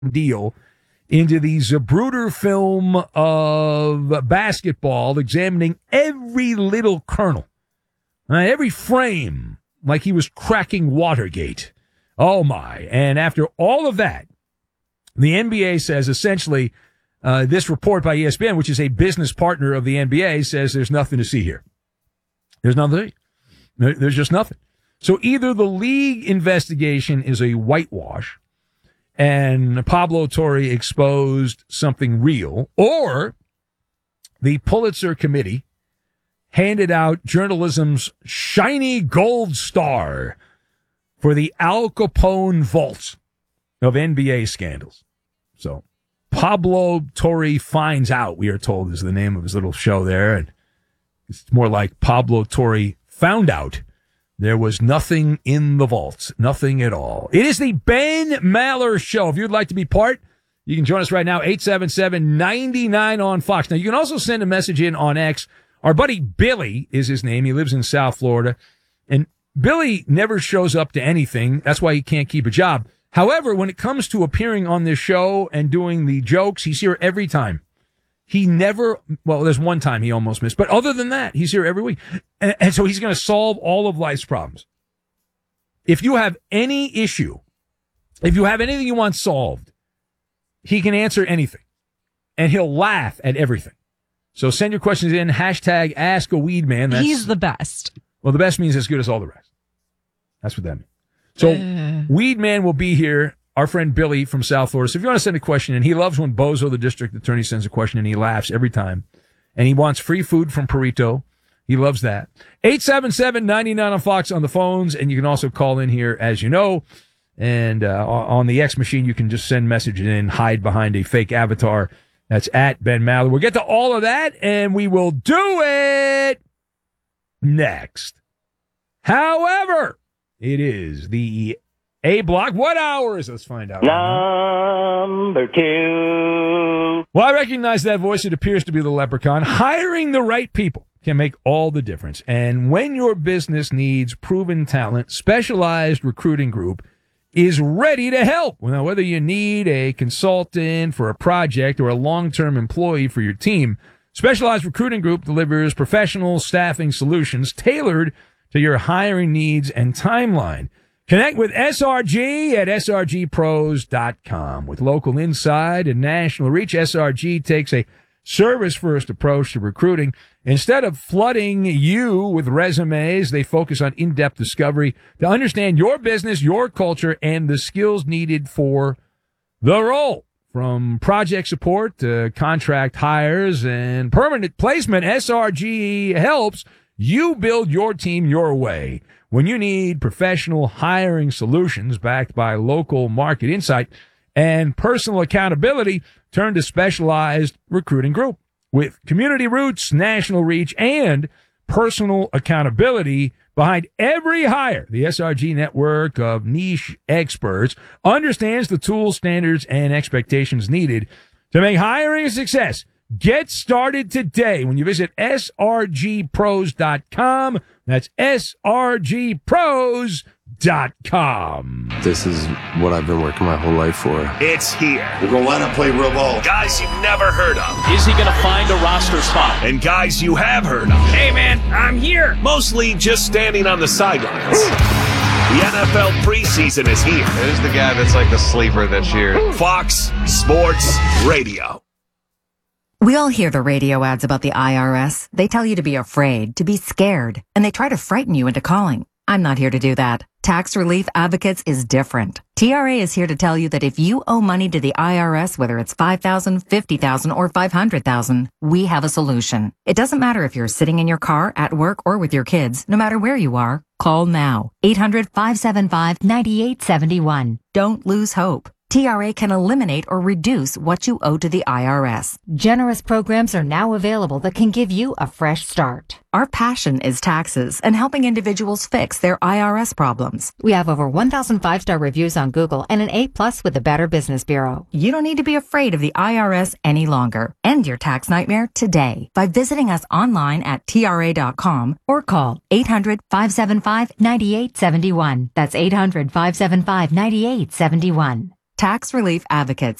deal into the Zapruder film of basketball, examining every little kernel, every frame, like he was cracking Watergate. Oh, my. And after all of that, the NBA says essentially this report by ESPN, which is a business partner of the NBA, says there's nothing to see here. There's nothing. There's just nothing. So either the league investigation is a whitewash and Pablo Torre exposed something real, or the Pulitzer Committee handed out journalism's shiny gold star for the Al Capone vault of NBA scandals. So Pablo Torre Finds Out, we are told, is the name of his little show there. And it's more like Pablo Torre Found Out there was nothing in the vault, nothing at all. It is the Ben Maller Show. If you'd like to be part, you can join us right now, 877-99 on Fox. Now, you can also send a message in on X. Our buddy Billy is his name. He lives in South Florida. And Billy never shows up to anything. That's why he can't keep a job. However, when it comes to appearing on this show and doing the jokes, he's here every time. He never, well, there's one time he almost missed, but other than that, he's here every week. And so he's going to solve all of life's problems. If you have any issue, if you have anything you want solved, he can answer anything. And he'll laugh at everything. So send your questions in, hashtag #AskAWeedMan. He's the best. Well, the best means as good as all the rest. That's what that means. So Weedman will be here. Our friend Billy from South Florida. So if you want to send a question in, he loves when Bozo, the district attorney, sends a question and he laughs every time. And he wants free food from Perito. He loves that. 877-99 on Fox on the phones. And you can also call in here, as you know. And on the X machine, you can just send messages in, hide behind a fake avatar. That's at Ben Maller. We'll get to all of that, and we will do it next. However, it is the A block. What hour is it? Let's find out. Number 2. Well, I recognize that voice. It appears to be the leprechaun. Hiring the right people can make all the difference. And when your business needs proven talent, Specialized Recruiting Group is ready to help. Now, whether you need a consultant for a project or a long-term employee for your team, Specialized Recruiting Group delivers professional staffing solutions tailored to your hiring needs and timeline. Connect with SRG at srgpros.com. With local insight and national reach, SRG takes a service-first approach to recruiting. Instead of flooding you with resumes, they focus on in-depth discovery to understand your business, your culture, and the skills needed for the role. From project support to contract hires and permanent placement, SRG helps you build your team your way. When you need professional hiring solutions backed by local market insight and personal accountability, turn to Specialized Recruiting Group. With community roots, national reach, and personal accountability behind every hire, the SRG network of niche experts understands the tools, standards, and expectations needed to make hiring a success. Get started today when you visit srgpros.com. That's srgpros.com. This is what I've been working my whole life for. It's here. We're going to line up, play real ball. Guys you've never heard of. Is he going to find a roster spot? And guys you have heard of. Hey, man, I'm here. Mostly just standing on the sidelines. The NFL preseason is here. Who's the guy that's like the sleeper this year? Fox Sports Radio. We all hear the radio ads about the IRS. They tell you to be afraid, to be scared, and they try to frighten you into calling. I'm not here to do that. Tax Relief Advocates is different. TRA is here to tell you that if you owe money to the IRS, whether it's $5,000, $50,000, or $500,000, we have a solution. It doesn't matter if you're sitting in your car, at work, or with your kids. No matter where you are, call now. 800-575-9871. Don't lose hope. TRA can eliminate or reduce what you owe to the IRS. Generous programs are now available that can give you a fresh start. Our passion is taxes and helping individuals fix their IRS problems. We have over 1,000 5-star reviews on Google and an A+ with the Better Business Bureau. You don't need to be afraid of the IRS any longer. End your tax nightmare today by visiting us online at TRA.com or call 800-575-9871. That's 800-575-9871. Tax Relief Advocates.